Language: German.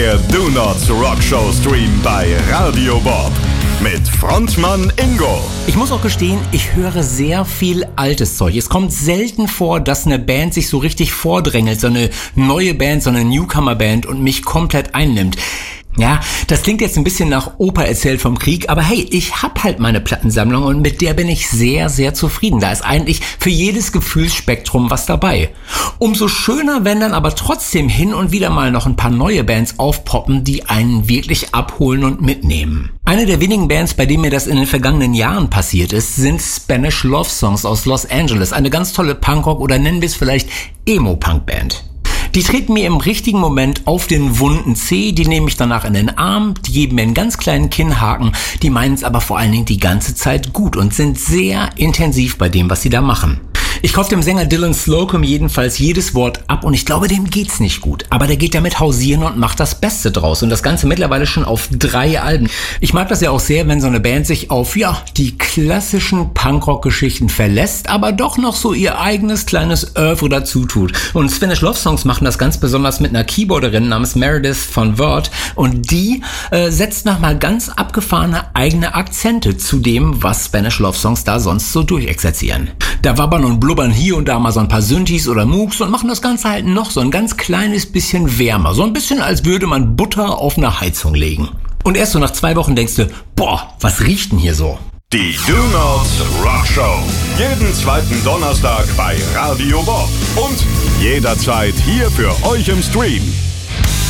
Der Do Not Rock Show Stream bei Radio Bob mit Frontmann Ingo. Ich muss auch gestehen, ich höre sehr viel altes Zeug. Es kommt selten vor, dass eine Band sich so richtig vordrängelt, so eine neue Band, so eine Newcomer-Band und mich komplett einnimmt. Ja, das klingt jetzt ein bisschen nach Opa erzählt vom Krieg, aber hey, ich hab halt meine Plattensammlung und mit der bin ich sehr, sehr zufrieden. Da ist eigentlich für jedes Gefühlsspektrum was dabei. Umso schöner, wenn dann aber trotzdem hin und wieder mal noch ein paar neue Bands aufpoppen, die einen wirklich abholen und mitnehmen. Eine der wenigen Bands, bei denen mir das in den vergangenen Jahren passiert ist, sind Spanish Love Songs aus Los Angeles. Eine ganz tolle Punkrock oder nennen wir es vielleicht Emo-Punk-Band. Die treten mir im richtigen Moment auf den wunden Zeh, die nehmen mich danach in den Arm, die geben mir einen ganz kleinen Kinnhaken, die meinen es aber vor allen Dingen die ganze Zeit gut und sind sehr intensiv bei dem, was sie da machen. Ich kaufe dem Sänger Dylan Slocum jedenfalls jedes Wort ab und ich glaube, dem geht's nicht gut. Aber der geht damit hausieren und macht das Beste draus. Und das Ganze mittlerweile schon auf 3 Alben. Ich mag das ja auch sehr, wenn so eine Band sich auf, die klassischen Punkrock-Geschichten verlässt, aber doch noch so ihr eigenes kleines Oeuvre dazu tut. Und Spanish Love Songs machen das ganz besonders mit einer Keyboarderin namens Meredith von Word. Und die setzt nochmal ganz abgefahrene eigene Akzente zu dem, was Spanish Love Songs da sonst so durchexerzieren. Da wabbern und blubbern hier und da mal so ein paar Synthes oder Moogs und machen das Ganze halt noch so ein ganz kleines bisschen wärmer. So ein bisschen, als würde man Butter auf eine Heizung legen. Und erst so nach 2 Wochen denkst du, boah, was riecht denn hier so? Die Do Not Rock Show. Jeden zweiten Donnerstag bei Radio Bob. Und jederzeit hier für euch im Stream.